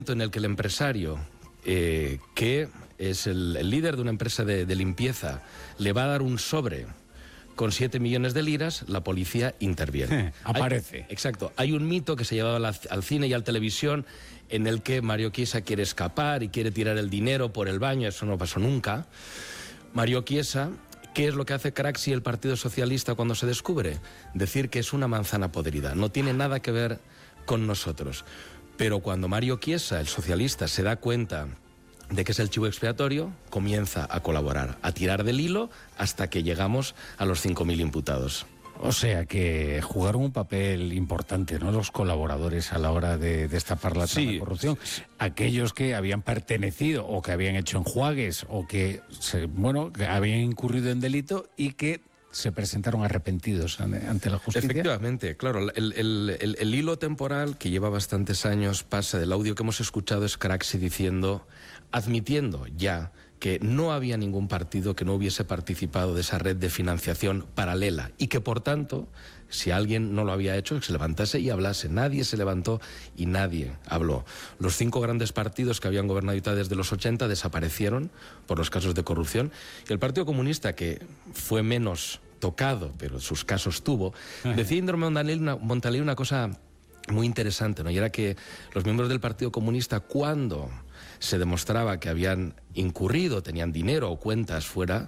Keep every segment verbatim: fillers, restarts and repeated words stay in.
en el que el empresario, eh, que es el, el líder de una empresa de, de limpieza, le va a dar un sobre con siete millones de liras, la policía interviene. Eh, aparece. Hay, exacto. Hay un mito que se llevaba al, al cine y a la televisión en el que Mario Chiesa quiere escapar y quiere tirar el dinero por el baño. Eso no pasó nunca. Mario Chiesa, ¿qué es lo que hace Craxi, el Partido Socialista, cuando se descubre? Decir que es una manzana podrida. No tiene nada que ver con nosotros. Pero cuando Mario Chiesa, el socialista, se da cuenta de que es el chivo expiatorio, comienza a colaborar, a tirar del hilo hasta que llegamos a los cinco mil imputados. O sea que jugaron un papel importante, ¿no?, los colaboradores a la hora de destapar la trama Sí. de corrupción. Aquellos que habían pertenecido o que habían hecho enjuagues o que, se, bueno, que habían incurrido en delito y que se presentaron arrepentidos ante la justicia. Efectivamente, claro, el, el, el, el hilo temporal que lleva bastantes años pasa del audio que hemos escuchado es Craxi diciendo, admitiendo ya que no había ningún partido que no hubiese participado de esa red de financiación paralela y que, por tanto, si alguien no lo había hecho, que se levantase y hablase. Nadie se levantó y nadie habló. Los cinco grandes partidos que habían gobernado Italia desde los ochenta desaparecieron por los casos de corrupción y el Partido Comunista, que fue menos tocado, pero sus casos tuvo, decía Indro Montanelli una, Montanelli una cosa muy interesante, ¿no? Y era que los miembros del Partido Comunista, cuando se demostraba que habían incurrido, tenían dinero o cuentas fuera,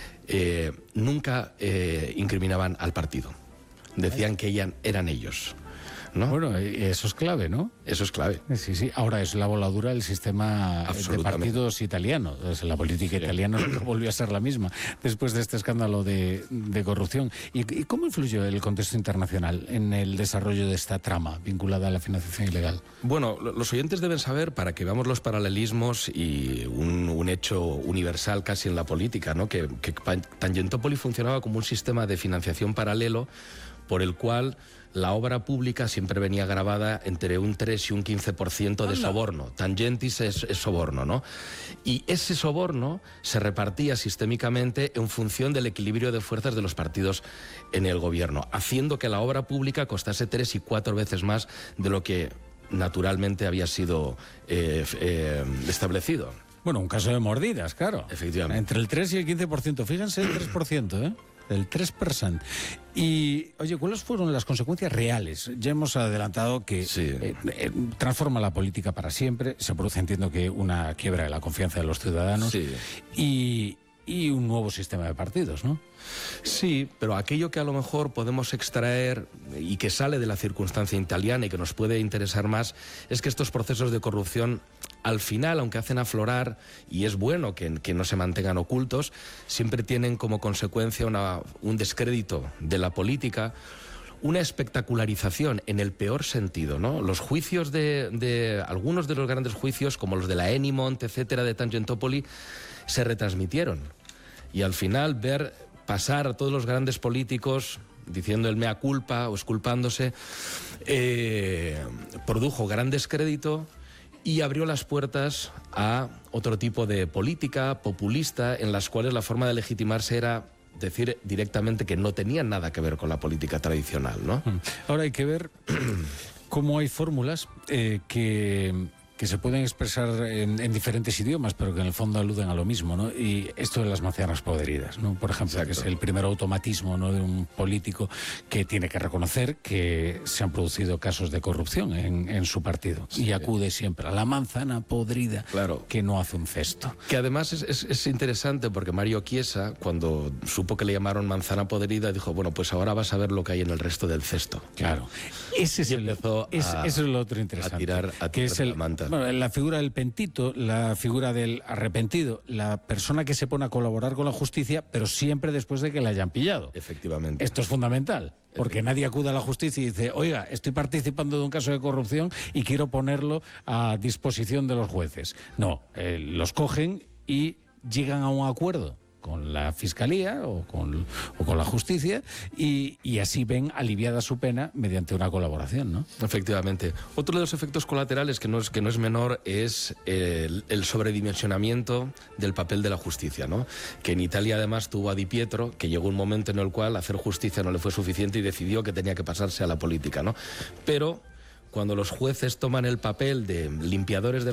eh, nunca eh, incriminaban al partido. Decían que eran, eran ellos, ¿no? Bueno, eso es clave, ¿no? Eso es clave. Sí, sí. Ahora es la voladura del sistema de partidos italiano. La política sí. italiana no volvió a ser la misma después de este escándalo de, de corrupción. ¿Y, ¿Y cómo influyó el contexto internacional en el desarrollo de esta trama vinculada a la financiación ilegal? Bueno, los oyentes deben saber, para que veamos los paralelismos y un, un hecho universal casi en la política, ¿no?, que, que Tangentopoli funcionaba como un sistema de financiación paralelo por el cual la obra pública siempre venía grabada entre un tres y un quince por ciento de soborno. Tangentis es, es soborno, ¿no? Y ese soborno se repartía sistémicamente en función del equilibrio de fuerzas de los partidos en el gobierno, haciendo que la obra pública costase tres y cuatro veces más de lo que naturalmente había sido eh, eh, establecido. Bueno, un caso de mordidas, claro. Efectivamente. Entre el tres y el quince por ciento. Fíjense, el tres por ciento, ¿eh? El tres por ciento. Y, oye, ¿cuáles fueron las consecuencias reales? Ya hemos adelantado que sí. eh, eh, transforma la política para siempre. Se produce, entiendo que, una quiebra de la confianza de los ciudadanos. Sí. Y, y un nuevo sistema de partidos, ¿no? Sí, pero aquello que a lo mejor podemos extraer y que sale de la circunstancia italiana y que nos puede interesar más es que estos procesos de corrupción, al final, aunque hacen aflorar, y es bueno que, que no se mantengan ocultos, siempre tienen como consecuencia una, un descrédito de la política, una espectacularización en el peor sentido, ¿no? Los juicios de, de algunos de los grandes juicios, como los de la Enimont, etcétera, de Tangentopoli, se retransmitieron. Y al final ver pasar a todos los grandes políticos diciendo el mea culpa o esculpándose, eh, produjo gran descrédito y abrió las puertas a otro tipo de política populista en las cuales la forma de legitimarse era decir directamente que no tenían nada que ver con la política tradicional, ¿no? Ahora hay que ver cómo hay fórmulas eh, que... que se pueden expresar en, en diferentes idiomas, pero que en el fondo aluden a lo mismo, ¿no? Y esto de las manzanas podridas, ¿no? Por ejemplo, Exacto. que es el primer automatismo, ¿no?, de un político que tiene que reconocer que se han producido casos de corrupción en, en su partido. Sí. Y acude siempre a la manzana podrida, claro, que no hace un cesto. Que además es, es, es interesante porque Mario Chiesa, cuando supo que le llamaron manzana podrida, dijo, bueno, pues ahora vas a ver lo que hay en el resto del cesto. Claro. Ese es y el, empezó es, a, eso es lo otro interesante. A tirar, a tirar que es el, la manta. Bueno, la figura del pentito, la figura del arrepentido, la persona que se pone a colaborar con la justicia, pero siempre después de que la hayan pillado. Efectivamente. Esto es fundamental, porque nadie acude a la justicia y dice, oiga, estoy participando de un caso de corrupción y quiero ponerlo a disposición de los jueces. No, eh, los cogen y llegan a un acuerdo con la fiscalía o con, o con la justicia y, y así ven aliviada su pena mediante una colaboración, ¿no? Efectivamente. Otro de los efectos colaterales que no es, que no es menor es el, el sobredimensionamiento del papel de la justicia, ¿no? Que en Italia además tuvo a Di Pietro, que llegó un momento en el cual hacer justicia no le fue suficiente y decidió que tenía que pasarse a la política, ¿no? Pero cuando los jueces toman el papel de limpiadores de